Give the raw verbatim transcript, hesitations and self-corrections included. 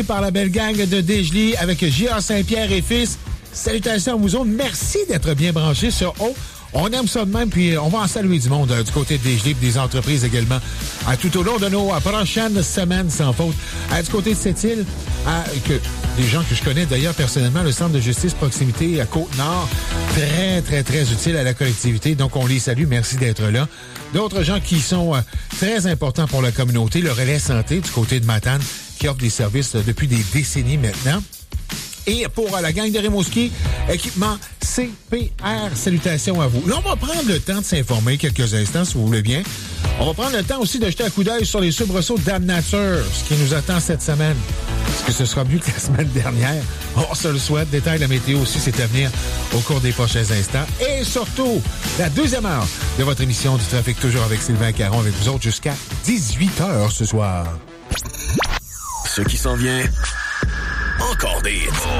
par la belle gang de Desjely avec J A Saint-Pierre et Fils. Salutations à vous autres. Merci d'être bien branchés sur O. On aime ça de même, puis on va en saluer du monde euh, du côté de Desjely, des entreprises également, euh, tout au long de nos euh, prochaines semaines, sans faute. Euh, du côté de cette île, euh, que des gens que je connais d'ailleurs personnellement, le Centre de justice proximité à Côte-Nord, très, très, très utile à la collectivité. Donc, on les salue. Merci d'être là. D'autres gens qui sont euh, très importants pour la communauté, le Relais Santé du côté de Matane, qui offre des services euh, depuis des décennies maintenant. Et pour euh, la gang de Rimouski, équipement C P R, salutations à vous. Là, on va prendre le temps de s'informer quelques instants, si vous voulez bien. On va prendre le temps aussi de jeter un coup d'œil sur les soubresauts d'Dame Nature, ce qui nous attend cette semaine. Est-ce que ce sera mieux que la semaine dernière? On se le souhaite. Détail de la météo aussi, c'est à venir au cours des prochains instants. Et surtout, la deuxième heure de votre émission du Trafic, toujours avec Sylvain Caron, avec vous autres jusqu'à dix-huit heures ce soir. Ce qui s'en vient, encore des hits.